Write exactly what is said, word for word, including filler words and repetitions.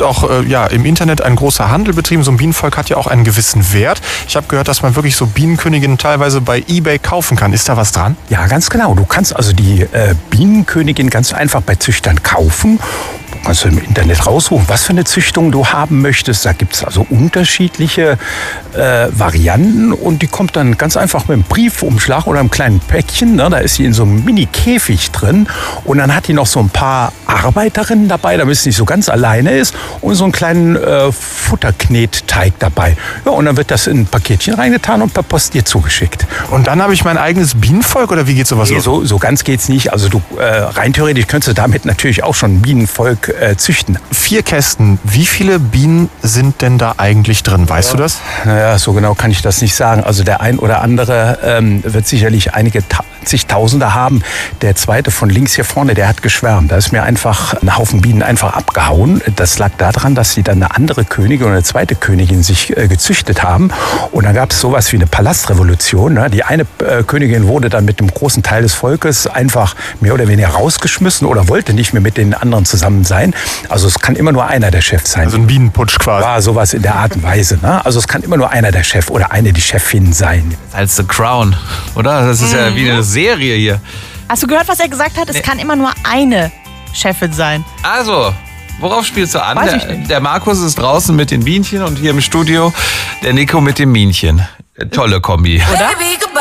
wird auch äh, ja, im Internet ein großer Handel betrieben. So ein Bienenvolk hat ja auch einen gewissen Wert. Ich habe gehört, dass man wirklich so Bienenköniginnen teilweise bei eBay kaufen kann. Ist da was dran? Ja, ganz genau. Du kannst also die äh, Bienenkönigin ganz einfach bei Züchtern kaufen. Kannst du im Internet raussuchen, was für eine Züchtung du haben möchtest. Da gibt es also unterschiedliche äh, Varianten und die kommt dann ganz einfach mit einem Briefumschlag oder einem kleinen Päckchen. Ne? Da ist sie in so einem Mini-Käfig drin und dann hat die noch so ein paar Arbeiterinnen dabei, damit es nicht so ganz alleine ist und so einen kleinen äh, Futterknetteig dabei. Ja, und dann wird das in ein Paketchen reingetan und per Post dir zugeschickt. Und dann habe ich mein eigenes Bienenvolk oder wie geht sowas nee, los? So, so ganz geht's nicht. Also du äh, rein theoretisch könntest du damit natürlich auch schon ein Bienenvolk äh, züchten. Vier Kästen. Wie viele Bienen sind denn da eigentlich drin? Weißt ja. du das? Naja, so genau kann ich das nicht sagen. Also der ein oder andere ähm, wird sicherlich einige ta- zigtausende haben. Der zweite von links hier vorne, der hat geschwärmt. Da ist mir einfach ein Haufen Bienen einfach abgehauen. Das lag daran, dass sie dann eine andere Königin oder eine zweite Königin sich äh, gezüchtet haben. Und dann gab es sowas wie eine Palastrevolution. Ne? Die eine äh, Königin wurde dann mit einem großen Teil des Volkes einfach mehr oder weniger rausgeschmissen oder wollte nicht mehr mit den anderen zusammen sein. Also es kann immer nur einer der Chef sein. Also ein Bienenputsch quasi. War sowas in der Art und Weise. Ne? Also es kann immer nur einer der Chef oder eine die Chefin sein. Als The Crown, oder? Das ist mhm. ja wie eine Serie hier. Hast du gehört, was er gesagt hat? Es nee. kann immer nur eine Chefin sein. Also, worauf spielst du an? Weiß ich der, nicht. der Markus ist draußen mit den Bienchen und hier im Studio der Nico mit dem Minchen. Tolle Kombi. Oder?